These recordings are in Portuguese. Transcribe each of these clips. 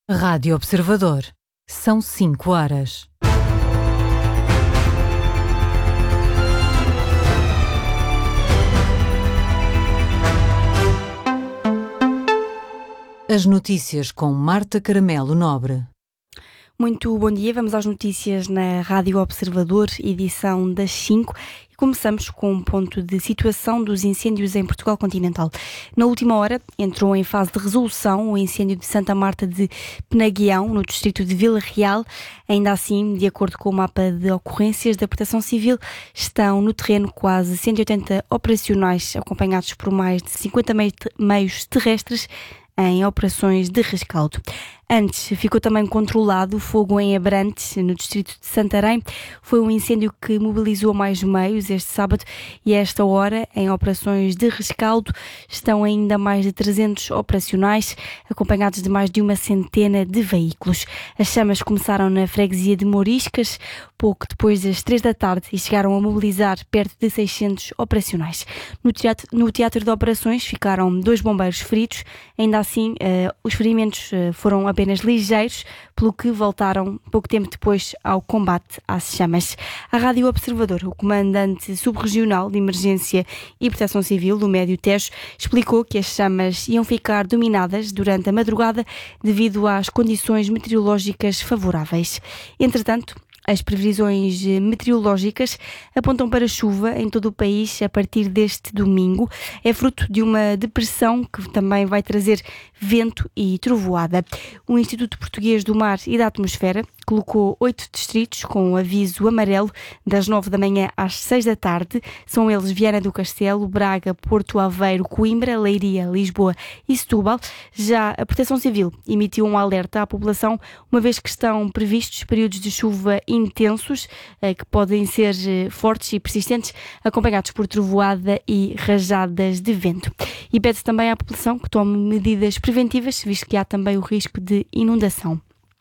Rádio Observador. São 5 horas. As notícias com Marta Caramelo Nobre. Muito bom dia, vamos às notícias na Rádio Observador, edição das 5. Começamos com um ponto de situação dos incêndios em Portugal continental. Na última hora, entrou em fase de resolução o incêndio de Santa Marta de Penaguião, no distrito de Vila Real. Ainda assim, de acordo com o mapa de ocorrências da Proteção Civil, estão no terreno quase 180 operacionais, acompanhados por mais de 50 meios terrestres em operações de rescaldo. Antes, ficou também controlado o fogo em Abrantes, no distrito de Santarém. Foi um incêndio que mobilizou mais meios este sábado e a esta hora, em operações de rescaldo, estão ainda mais de 300 operacionais, acompanhados de mais de uma centena de veículos. As chamas começaram na freguesia de Mouriscas, pouco depois das 3 da tarde, e chegaram a mobilizar perto de 600 operacionais. No teatro de operações ficaram 2 bombeiros feridos. Ainda assim, os ferimentos foram apenas ligeiros, pelo que voltaram pouco tempo depois ao combate às chamas. À Rádio Observador, o comandante subregional de Emergência e Proteção Civil do Médio Tejo explicou que as chamas iam ficar dominadas durante a madrugada devido às condições meteorológicas favoráveis. Entretanto, as previsões meteorológicas apontam para chuva em todo o país a partir deste domingo. É fruto de uma depressão que também vai trazer vento e trovoada. O Instituto Português do Mar e da Atmosfera colocou 8 distritos com aviso amarelo das 9 da manhã às 6 da tarde. São eles Viana do Castelo, Braga, Porto Aveiro, Coimbra, Leiria, Lisboa e Setúbal. Já a Proteção Civil emitiu um alerta à população, uma vez que estão previstos períodos de chuva intensos, que podem ser fortes e persistentes, acompanhados por trovoada e rajadas de vento. E pede também à população que tome medidas preventivas, visto que há também o risco de inundação.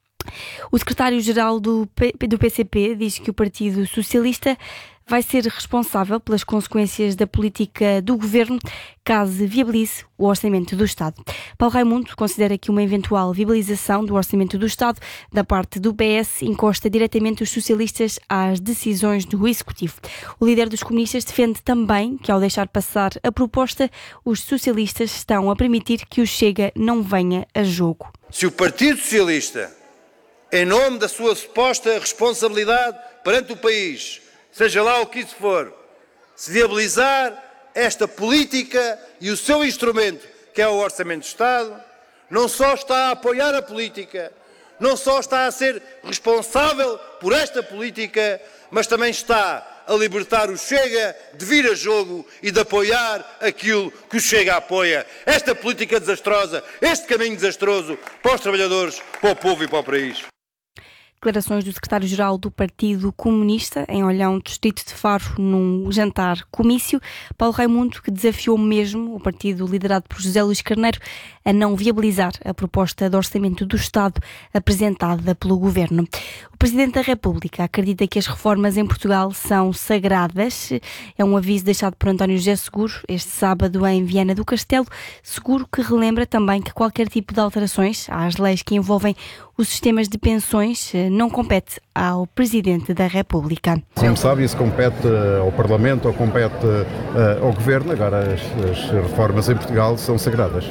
O secretário-geral do PCP diz que o Partido Socialista vai ser responsável pelas consequências da política do governo caso viabilize o orçamento do Estado. Paulo Raimundo considera que uma eventual viabilização do orçamento do Estado da parte do PS encosta diretamente os socialistas às decisões do Executivo. O líder dos comunistas defende também que, ao deixar passar a proposta, os socialistas estão a permitir que o Chega não venha a jogo. Se o Partido Socialista, em nome da sua suposta responsabilidade perante o país, seja lá o que isso for, se viabilizar esta política e o seu instrumento, que é o Orçamento de Estado, não só está a apoiar a política, não só está a ser responsável por esta política, mas também está a libertar o Chega de vir a jogo e de apoiar aquilo que o Chega apoia. Esta política desastrosa, este caminho desastroso para os trabalhadores, para o povo e para o país. Declarações do secretário-geral do Partido Comunista em Olhão, distrito de Faro, num jantar comício. Paulo Raimundo, que desafiou mesmo o partido liderado por José Luís Carneiro a não viabilizar a proposta de orçamento do Estado apresentada pelo Governo. O Presidente da República acredita que as reformas em Portugal são sagradas. É um aviso deixado por António José Seguro este sábado em Viana do Castelo. Seguro que relembra também que qualquer tipo de alterações às leis que envolvem os sistemas de pensões não compete ao Presidente da República. Como sabe, isso compete ao Parlamento ou compete ao Governo. Agora as reformas em Portugal são sagradas.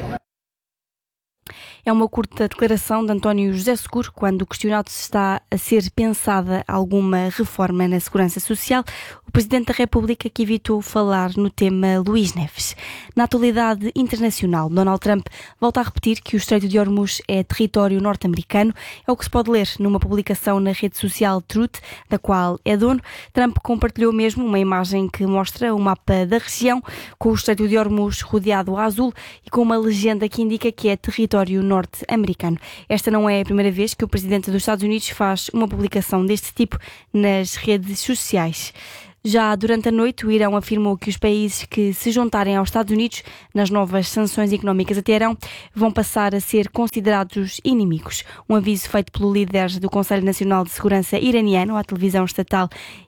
É uma curta declaração de António José Seguro quando questionado se está a ser pensada alguma reforma na segurança social. O Presidente da República que evitou falar no tema Luís Neves. Na atualidade internacional, Donald Trump volta a repetir que o Estreito de Hormuz é território norte-americano. É o que se pode ler numa publicação na rede social Truth, da qual é dono. Trump compartilhou mesmo uma imagem que mostra o mapa da região, com o Estreito de Hormuz rodeado a azul e com uma legenda que indica que é território norte-americano. Esta não é a primeira vez que o Presidente dos Estados Unidos faz uma publicação deste tipo nas redes sociais. Já durante a noite, o Irão afirmou que os países que se juntarem aos Estados Unidos nas novas sanções económicas a Teherão vão passar a ser considerados inimigos. Um aviso feito pelo líder do Conselho Nacional de Segurança iraniano à televisão estatal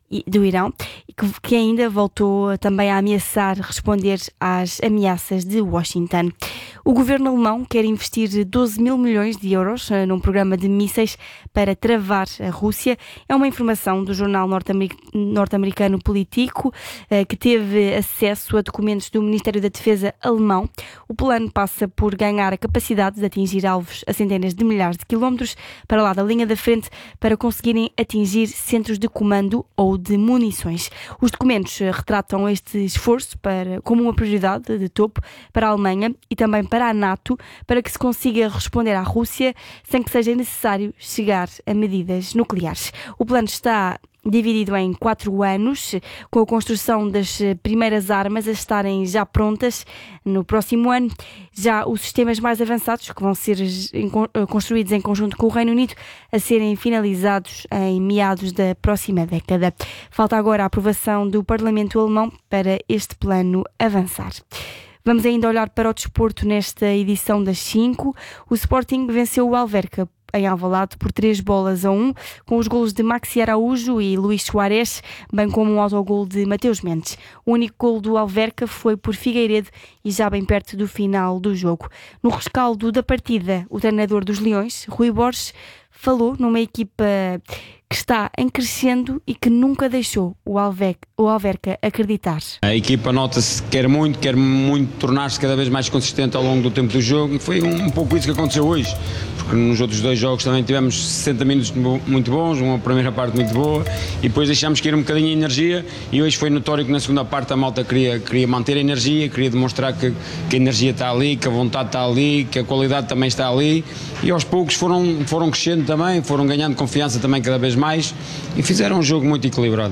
do Irão, que ainda voltou também a ameaçar responder às ameaças de Washington. O governo alemão quer investir 12 mil milhões de euros num programa de mísseis para travar a Rússia. É uma informação do jornal norte-americano Politico, que teve acesso a documentos do Ministério da Defesa alemão. O plano passa por ganhar a capacidade de atingir alvos a centenas de milhares de quilómetros para lá da linha da frente, para conseguirem atingir centros de comando ou de munições. Os documentos retratam este esforço como uma prioridade de topo para a Alemanha e também para a NATO, para que se consiga responder à Rússia sem que seja necessário chegar a medidas nucleares. O plano está dividido em 4 anos, com a construção das primeiras armas a estarem já prontas no próximo ano. Já os sistemas mais avançados, que vão ser construídos em conjunto com o Reino Unido, a serem finalizados em meados da próxima década. Falta agora a aprovação do Parlamento alemão para este plano avançar. Vamos ainda olhar para o desporto nesta edição das 5. O Sporting venceu o Alverca em Alvalade por 3-1, com os golos de Maxi Araújo e Luís Soares, bem como um autogol de Mateus Mendes. O único golo do Alverca foi por Figueiredo e já bem perto do final do jogo. No rescaldo da partida, o treinador dos Leões, Rui Borges, falou numa equipa que está em crescendo e que nunca deixou o Alverca acreditar. A equipa nota-se que quer muito tornar-se cada vez mais consistente ao longo do tempo do jogo, e foi um pouco isso que aconteceu hoje, porque nos outros 2 jogos também tivemos 60 minutos muito bons, uma primeira parte muito boa, e depois deixámos cair um bocadinho a energia, e hoje foi notório que na segunda parte a malta queria manter a energia, queria demonstrar que a energia está ali, que a vontade está ali, que a qualidade também está ali, e aos poucos foram crescendo também, foram ganhando confiança também cada vez mais, e fizeram um jogo muito equilibrado.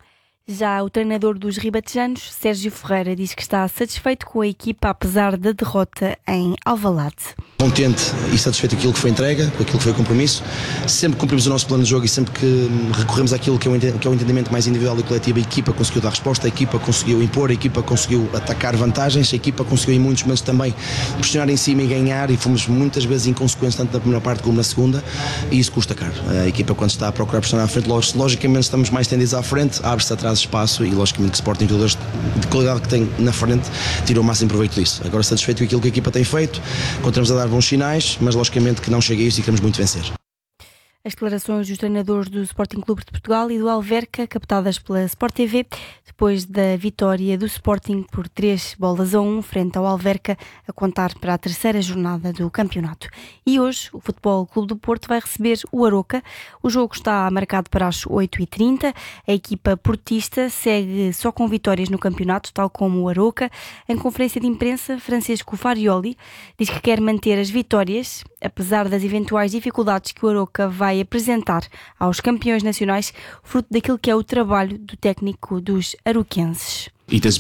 Já o treinador dos ribatejanos, Sérgio Ferreira, diz que está satisfeito com a equipa apesar da derrota em Alvalade. Contente e satisfeito com aquilo que foi entrega, com aquilo que foi o compromisso. Sempre cumprimos o nosso plano de jogo e sempre que recorremos àquilo que é o entendimento mais individual e coletivo, a equipa conseguiu dar resposta, a equipa conseguiu impor, a equipa conseguiu atacar vantagens, a equipa conseguiu em muitos momentos também pressionar em cima e ganhar, e fomos muitas vezes inconsequentes tanto na primeira parte como na segunda, e isso custa caro. A equipa, quando está a procurar pressionar à frente, logicamente estamos mais tendidos à frente, abre-se atrás espaço, e logicamente que o Sporting, jogadores de qualidade que tem na frente, tirou o máximo proveito disso. Agora, satisfeito com aquilo que a equipa tem feito, continuamos a dar bons sinais, mas logicamente que não chega a isso e queremos muito vencer. As declarações dos treinadores do Sporting Clube de Portugal e do Alverca, captadas pela Sport TV, depois da vitória do Sporting por 3-1 frente ao Alverca, a contar para a 3ª jornada do campeonato. E hoje o Futebol Clube do Porto vai receber o Aroca. O jogo está marcado para as 8h30. A equipa portista segue só com vitórias no campeonato, tal como o Aroca. Em conferência de imprensa, Francisco Farioli diz que quer manter as vitórias, apesar das eventuais dificuldades que o Aroca vai apresentar aos campeões nacionais, fruto daquilo que é o trabalho do técnico dos aroquenses.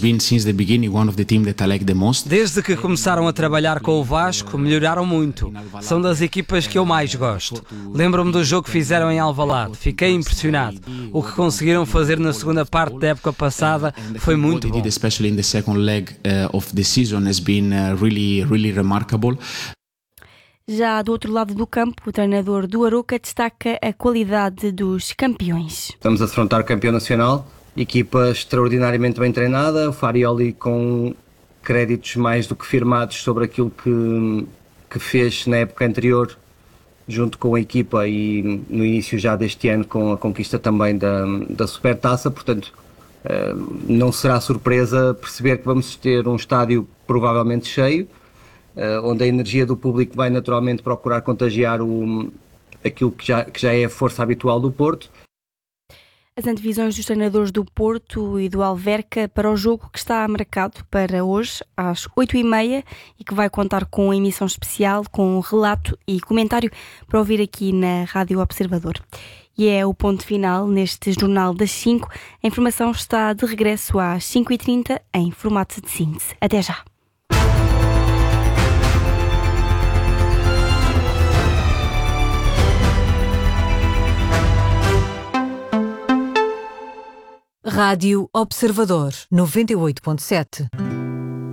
Desde que começaram a trabalhar com o Vasco, melhoraram muito. São das equipas que eu mais gosto. Lembro-me do jogo que fizeram em Alvalade. Fiquei impressionado. O que conseguiram fazer na segunda parte da época passada foi muito bom. Já do outro lado do campo, o treinador do Aroca destaca a qualidade dos campeões. Estamos a defrontar o campeão nacional, equipa extraordinariamente bem treinada, o Farioli com créditos mais do que firmados sobre aquilo que fez na época anterior junto com a equipa e no início já deste ano com a conquista também da Supertaça, portanto não será surpresa perceber que vamos ter um estádio provavelmente cheio, onde a energia do público vai naturalmente procurar contagiar aquilo que já é a força habitual do Porto. As antevisões dos treinadores do Porto e do Alverca para o jogo que está marcado para hoje às 8h30 e que vai contar com emissão especial, com relato e comentário para ouvir aqui na Rádio Observador. E é o ponto final neste Jornal das 5. A informação está de regresso às 5h30 em formato de síntese. Até já! Rádio Observador 98.7.